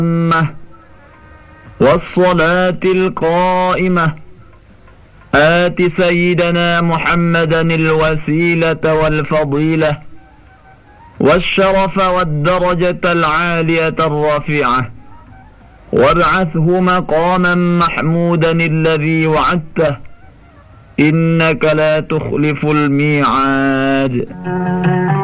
والصلاة القائمة آت سيدنا محمدا الوسيلة والفضيلة والشرف والدرجة العالية الرفيعة وابعثه مقاما محمودا الذي وعدته إنك لا تخلف الميعاد.